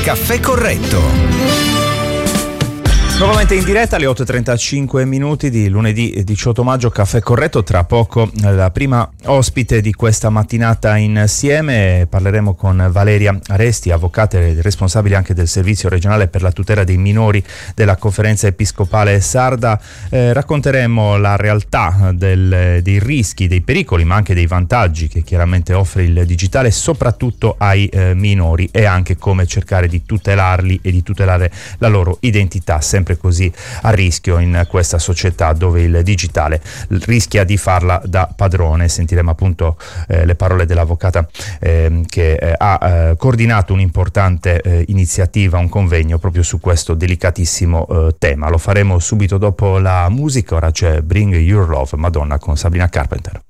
Caffè Corretto. Nuovamente in diretta alle 8:35 minuti di lunedì 18 maggio, Caffè Corretto. Tra poco la prima ospite di questa mattinata insieme. Parleremo con Valeria Aresti, avvocata e responsabile anche del Servizio regionale per la tutela dei minori della Conferenza Episcopale Sarda. Racconteremo la realtà dei rischi, dei pericoli, ma anche dei vantaggi che chiaramente offre il digitale, soprattutto ai minori, e anche come cercare di tutelarli e di tutelare la loro identità, sempre così a rischio in questa società dove il digitale rischia di farla da padrone. Sentiremo appunto le parole dell'avvocata che ha coordinato un'importante iniziativa, un convegno proprio su questo delicatissimo tema. Lo faremo subito dopo la musica. Ora c'è Bring Your Love, Madonna con Sabrina Carpenter.